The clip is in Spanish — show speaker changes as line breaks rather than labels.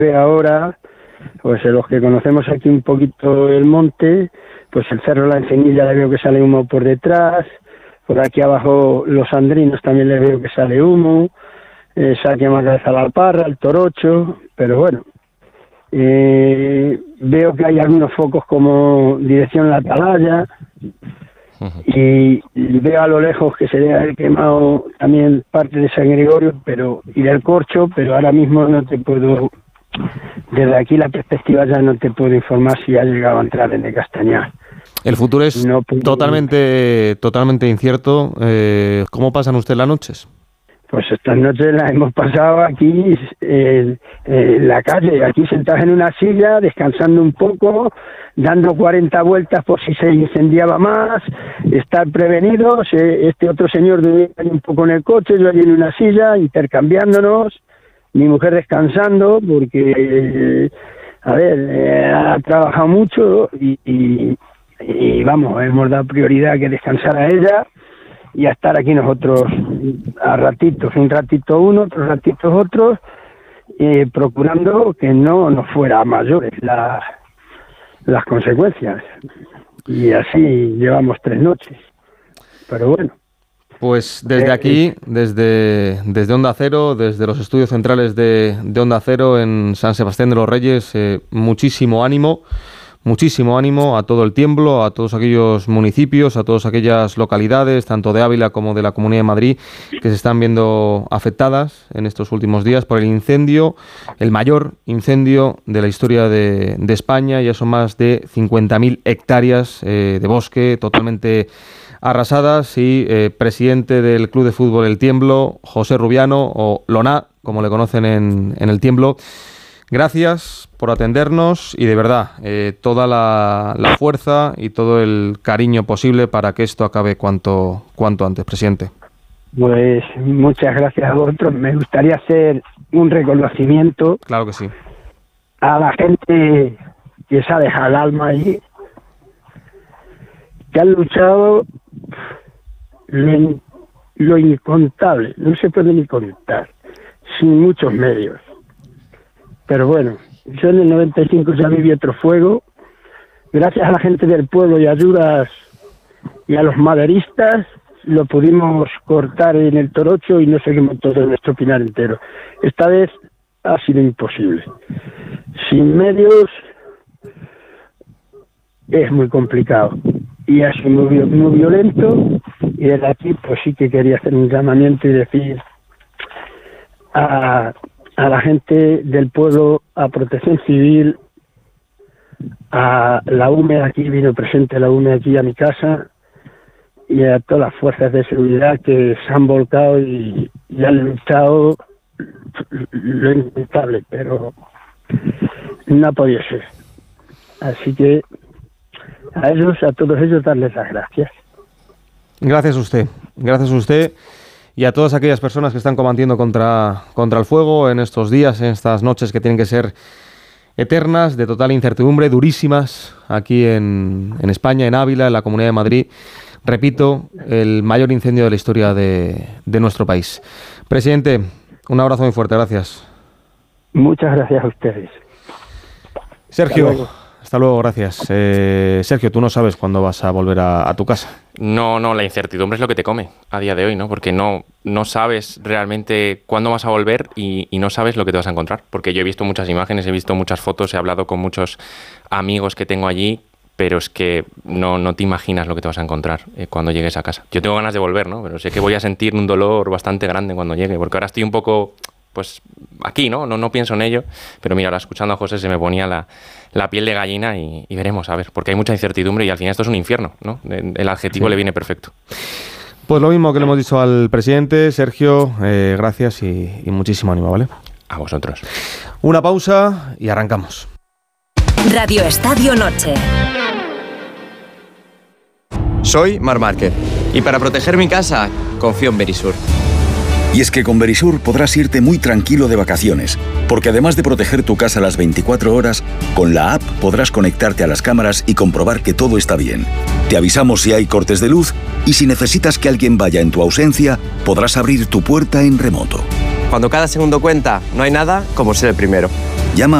ve ahora, pues los que conocemos aquí un poquito el monte, pues el Cerro La Encenilla le veo que sale humo por detrás, por aquí abajo los Andrinos también le veo que sale humo, saque más cabeza la Alparra, el Torocho, pero bueno, veo que hay algunos focos como dirección La Atalaya, y veo a lo lejos que se debe haber quemado también parte de San Gregorio y del Corcho, pero ahora mismo no te puedo, desde aquí la perspectiva ya no te puedo informar si ha llegado a entrar en el Castañar.
El futuro es totalmente incierto. ¿Cómo pasan ustedes las noches?
Pues estas noches las hemos pasado aquí en la calle, aquí sentados en una silla, descansando un poco, dando 40 vueltas por si se incendiaba más, estar prevenidos, este otro señor dormía un poco en el coche, yo allí en una silla, intercambiándonos, mi mujer descansando, porque, ha trabajado mucho y vamos, hemos dado prioridad a que descansara ella, y a estar aquí nosotros a ratitos, un ratito uno, otros ratitos otros, procurando que no nos fuera a mayores las consecuencias. Y así llevamos 3 noches. Pero bueno.
Pues desde aquí, desde Onda Cero, desde los estudios centrales de Onda Cero en San Sebastián de los Reyes, muchísimo ánimo a todo el Tiemblo, a todos aquellos municipios, a todas aquellas localidades, tanto de Ávila como de la Comunidad de Madrid, que se están viendo afectadas en estos últimos días por el incendio, el mayor incendio de la historia de España. Ya son más de 50.000 hectáreas de bosque totalmente arrasadas. Y presidente del Club de Fútbol El Tiemblo, José Rubiano, o Loná, como le conocen en el Tiemblo, gracias por atendernos y de verdad toda la fuerza y todo el cariño posible para que esto acabe cuanto antes, presidente.
Pues muchas gracias a vosotros. Me gustaría hacer un reconocimiento.
Claro que sí.
A la gente que se ha dejado el alma allí, que han luchado lo incontable, no se puede ni contar, sin muchos medios. Pero bueno, yo en el 95 ya viví otro fuego. Gracias a la gente del pueblo y ayudas y a los maderistas lo pudimos cortar en el Torocho y no seguimos todo nuestro pinar entero. Esta vez ha sido imposible. Sin medios es muy complicado y ha sido muy violento, y desde aquí pues sí que quería hacer un llamamiento y decir a la gente del pueblo, a Protección Civil, a la UME, aquí vino presente la UME aquí a mi casa, y a todas las fuerzas de seguridad que se han volcado y han luchado lo intentable, pero no ha podido ser. Así que a todos ellos darles las gracias.
Gracias a usted y a todas aquellas personas que están combatiendo contra el fuego en estos días, en estas noches que tienen que ser eternas, de total incertidumbre, durísimas, aquí en España, en Ávila, en la Comunidad de Madrid. Repito, el mayor incendio de la historia de nuestro país. Presidente, un abrazo muy fuerte, gracias.
Muchas gracias a ustedes.
Sergio, hasta luego, gracias. Sergio, tú no sabes cuándo vas a volver a tu casa.
No, la incertidumbre es lo que te come a día de hoy, ¿no? Porque no sabes realmente cuándo vas a volver y no sabes lo que te vas a encontrar. Porque yo he visto muchas imágenes, he visto muchas fotos, he hablado con muchos amigos que tengo allí, pero es que no te imaginas lo que te vas a encontrar cuando llegues a casa. Yo tengo ganas de volver, ¿no? Pero sé que voy a sentir un dolor bastante grande cuando llegue, porque ahora estoy un poco, pues, aquí, ¿no? No pienso en ello, pero mira, ahora escuchando a José se me ponía la piel de gallina y veremos, a ver, porque hay mucha incertidumbre y al final esto es un infierno, ¿no? El adjetivo le viene perfecto.
Pues lo mismo que le hemos dicho al presidente. Sergio, gracias y muchísimo ánimo, ¿vale?
A vosotros.
Una pausa y arrancamos.
Radio Estadio Noche.
Soy Marc Márquez y para proteger mi casa confío en Verisur.
Y es que con Verisur podrás irte muy tranquilo de vacaciones, porque además de proteger tu casa las 24 horas, con la app podrás conectarte a las cámaras y comprobar que todo está bien. Te avisamos si hay cortes de luz y si necesitas que alguien vaya en tu ausencia, podrás abrir tu puerta en remoto.
Cuando cada segundo cuenta, no hay nada como ser el primero.
Llama